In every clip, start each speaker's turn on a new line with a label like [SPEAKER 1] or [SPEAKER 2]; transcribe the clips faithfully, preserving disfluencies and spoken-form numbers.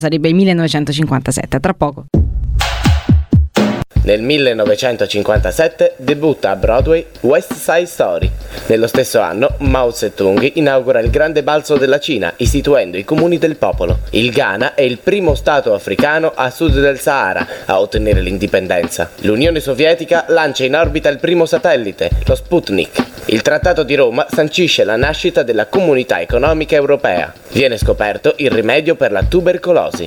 [SPEAKER 1] sarebbe il millenovecentocinquantasette, tra poco.
[SPEAKER 2] Nel millenovecentocinquantasette debutta a Broadway West Side Story. Nello stesso anno Mao Zedong inaugura il grande balzo della Cina, istituendo i comuni del popolo. Il Ghana è il primo stato africano a sud del Sahara a ottenere l'indipendenza. L'Unione Sovietica lancia in orbita il primo satellite, lo Sputnik. Il Trattato di Roma sancisce la nascita della Comunità Economica Europea. Viene scoperto il rimedio per la tubercolosi.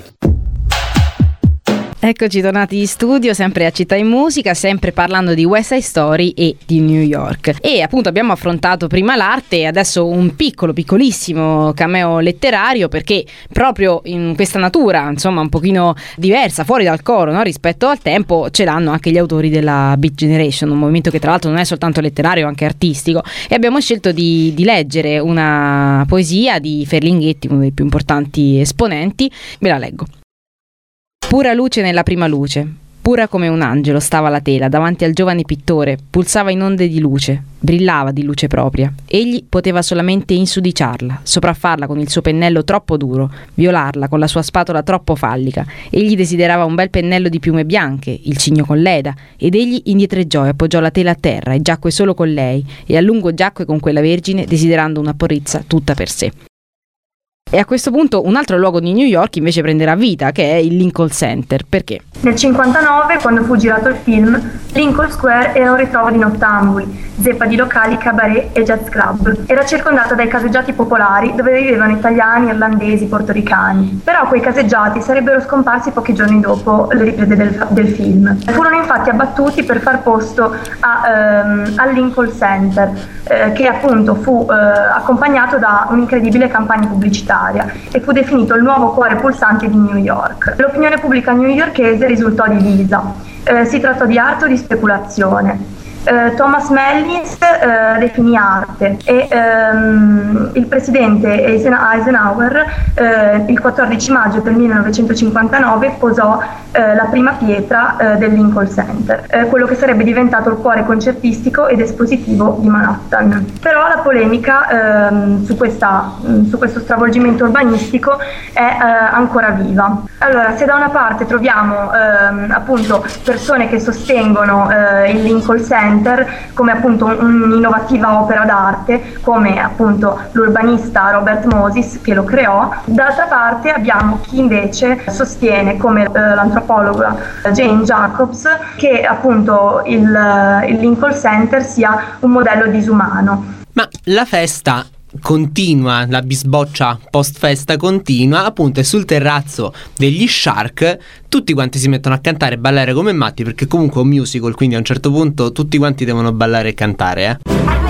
[SPEAKER 1] Eccoci tornati in studio, sempre a Città in Musica, sempre parlando di West Side Story e di New York. E appunto abbiamo affrontato prima l'arte e adesso un piccolo, piccolissimo cameo letterario, perché proprio in questa natura, insomma, un pochino diversa, fuori dal coro, no? Rispetto al tempo, ce l'hanno anche gli autori della Beat Generation, un movimento che tra l'altro non è soltanto letterario, anche artistico. E abbiamo scelto di, di leggere una poesia di Ferlinghetti, uno dei più importanti esponenti. Ve la leggo. Pura luce nella prima luce, pura come un angelo stava la tela davanti al giovane pittore, pulsava in onde di luce, brillava di luce propria. Egli poteva solamente insudiciarla, sopraffarla con il suo pennello troppo duro, violarla con la sua spatola troppo fallica. Egli desiderava un bel pennello di piume bianche, il cigno con l'eda, ed egli indietreggiò e appoggiò la tela a terra e giacque solo con lei, e a lungo giacque con quella vergine, desiderando una porrizza tutta per sé. E a questo punto un altro luogo di New York invece prenderà vita, che è il Lincoln Center. Perché?
[SPEAKER 3] Nel cinquantanove, quando fu girato il film, Lincoln Square era un ritrovo di nottambuli, zeppa di locali, cabaret e jazz club. Era circondata dai caseggiati popolari dove vivevano italiani, irlandesi, portoricani. Però quei caseggiati sarebbero scomparsi pochi giorni dopo le riprese del, del film. Furono infatti abbattuti per far posto a, ehm, al Lincoln Center, eh, che appunto fu eh, accompagnato da un'incredibile campagna pubblicitaria e fu definito il nuovo cuore pulsante di New York. L'opinione pubblica newyorkese risultò divisa. Eh, si trattò di arte o di speculazione. Uh, Thomas Mellins uh, definì arte e um, il presidente Eisenhower uh, il quattordici maggio del millenovecentocinquantanove posò uh, la prima pietra uh, del Lincoln Center, uh, quello che sarebbe diventato il cuore concertistico ed espositivo di Manhattan. Però la polemica uh, su, questa, uh, su questo stravolgimento urbanistico è uh, ancora viva. Allora, se da una parte troviamo uh, appunto persone che sostengono uh, il Lincoln Center come appunto un'innovativa opera d'arte, come appunto l'urbanista Robert Moses che lo creò, dall'altra parte abbiamo chi invece sostiene, come eh, l'antropologa Jane Jacobs, che appunto il, il Lincoln Center sia un modello disumano.
[SPEAKER 4] Ma la festa continua, la bisboccia post festa continua, appunto, e sul terrazzo degli Shark tutti quanti si mettono a cantare e ballare come matti, perché comunque è un musical, quindi a un certo punto tutti quanti devono ballare e cantare, eh